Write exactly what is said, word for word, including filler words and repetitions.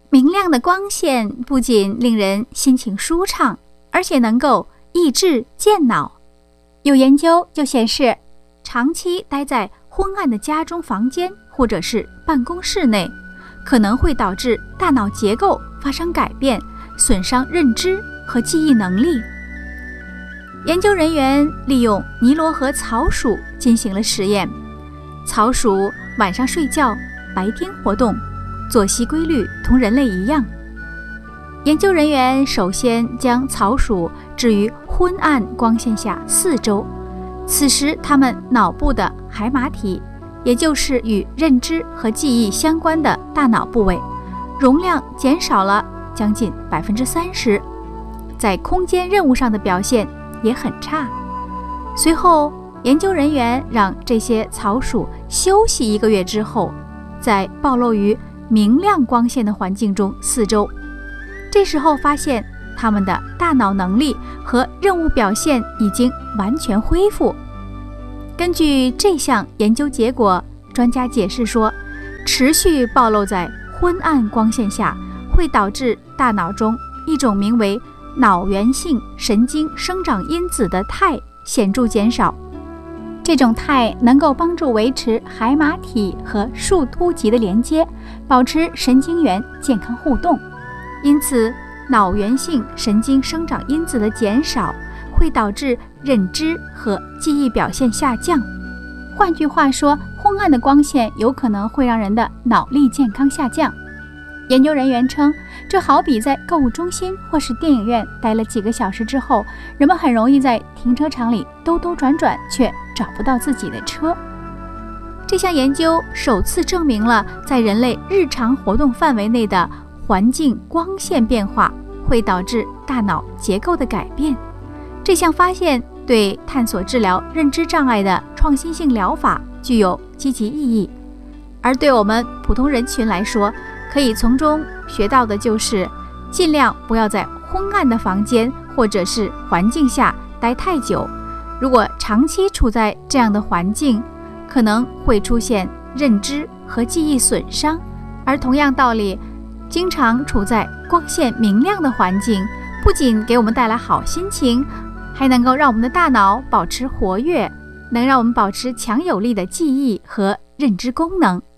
明亮的光线不仅令人心情舒畅，而且能够益智健脑。有研究就显示，长期待在昏暗的家中房间或者是办公室内，可能会导致大脑结构发生改变，损伤认知和记忆能力。研究人员利用尼罗河草鼠进行了实验，草鼠晚上睡觉，白天活动，作息规律同人类一样。研究人员首先将草鼠置于昏暗光线下四周，此时它们脑部的海马体，也就是与认知和记忆相关的大脑部位，容量减少了将近 百分之三十， 在空间任务上的表现也很差。随后研究人员让这些草鼠休息一个月之后，在暴露于明亮光线的环境中四周，这时候发现它们的大脑能力和任务表现已经完全恢复。根据这项研究结果，专家解释说，持续暴露在昏暗光线下会导致大脑中一种名为脑源性神经生长因子的肽显著减少。这种肽能够帮助维持海马体和树突棘的连接，保持神经元健康互动。因此，脑源性神经生长因子的减少会导致认知和记忆表现下降。换句话说，昏暗的光线有可能会让人的脑力健康下降。研究人员称，这好比在购物中心或是电影院待了几个小时之后，人们很容易在停车场里兜兜转转，却找不到自己的车。这项研究首次证明了在人类日常活动范围内的环境光线变化会导致大脑结构的改变。这项发现对探索治疗认知障碍的创新性疗法具有积极意义，而对我们普通人群来说，可以从中学到的就是尽量不要在昏暗的房间或者是环境下待太久。如果长期处在这样的环境，可能会出现认知和记忆损伤。而同样道理，经常处在光线明亮的环境，不仅给我们带来好心情，还能够让我们的大脑保持活跃，能让我们保持强有力的记忆和认知功能。